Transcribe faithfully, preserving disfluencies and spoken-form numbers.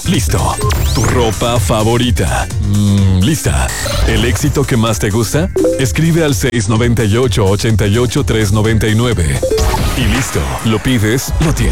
Listo. ¿Tu ropa favorita? Mm, ¿lista? ¿El éxito que más te gusta? Escribe al seis nueve ocho, ocho ocho, tres nueve nueve. Y listo. Lo pides, lo tienes.